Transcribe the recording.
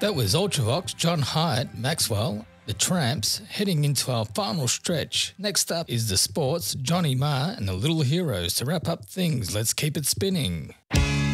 That was Ultravox, John Hyatt, Maxwell, The Tramps, heading into our final stretch. Next up is The Sports, Johnny Marr and The Little Heroes. To wrap up things, let's keep it spinning.